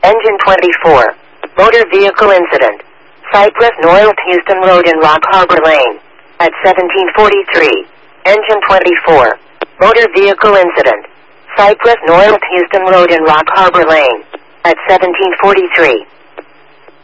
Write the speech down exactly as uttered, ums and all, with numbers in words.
Engine twenty-four. Motor vehicle incident. Cypress North Houston Road in Rock Harbor Lane. At seventeen forty-three. Engine twenty-four. Motor vehicle incident. Cypress North Houston Road in Rock Harbor Lane. At seventeen forty-three.